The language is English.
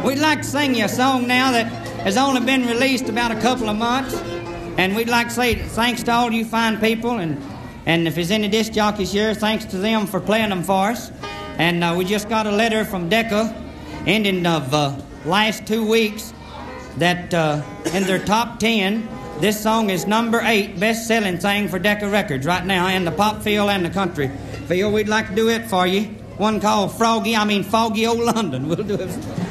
We'd like to sing you a song now that has only been released about a couple of months. And we'd like to say thanks to all you fine people. And if there's any disc jockeys here, thanks to them for playing them for us. And we just got a letter from Decca ending of last 2 weeks that in their top 10, this song is number 8 best-selling thing for Decca Records right now in the pop field and the country field. We'd like to do it for you. One called Foggy Old London. We'll do it.